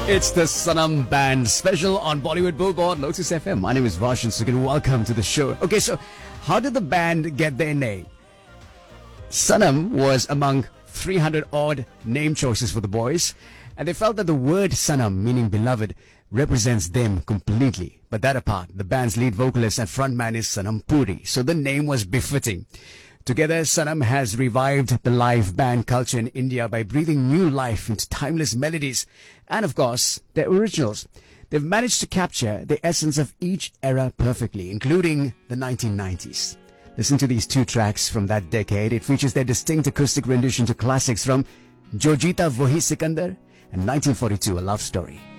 It's the Sanam Band special on Bollywood Billboard, Lotus FM. My name is Varshan Sugin. Welcome to the show. Okay, so how did the band get their name? Sanam was among 300 odd name choices for the boys, and they felt that the word Sanam, meaning beloved, represents them completely. But that apart, the band's lead vocalist and frontman is Sanam Puri, so the name was befitting. Together, Sanam has revived the live band culture in India by breathing new life into timeless melodies and, of course, their originals. They've managed to capture the essence of each era perfectly, including the 1990s. Listen to these two tracks from that decade. It features their distinct acoustic rendition to classics from Jo Jeeta Wohi Sikandar and 1942, A Love Story.